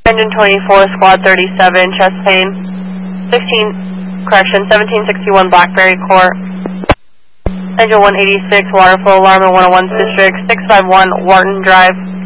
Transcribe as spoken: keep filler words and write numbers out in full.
Engine twenty-four, Squad thirty-seven, chest pain. sixteen, correction, seventeen sixty-one Blackberry Court. Engine one eighty-six, water flow alarm in one oh one District, six five one Wharton Drive.